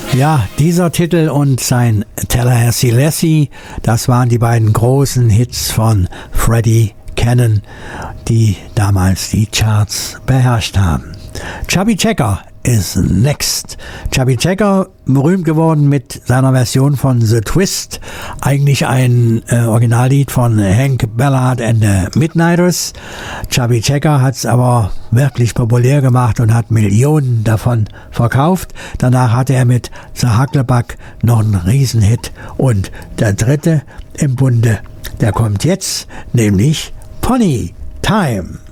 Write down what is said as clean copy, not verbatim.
Ja, dieser Titel und sein Tallahassee Lassie, das waren die beiden großen Hits von Freddie Cannon, die damals die Charts beherrscht haben. Chubby Checker is next. Chubby Checker, berühmt geworden mit seiner Version von The Twist, eigentlich ein Originallied von Hank Ballard and the Midnighters. Chubby Checker hat es aber wirklich populär gemacht und hat Millionen davon verkauft. Danach hatte er mit The Hucklebuck noch einen Riesenhit. Und der dritte im Bunde, der kommt jetzt, nämlich Pony Time.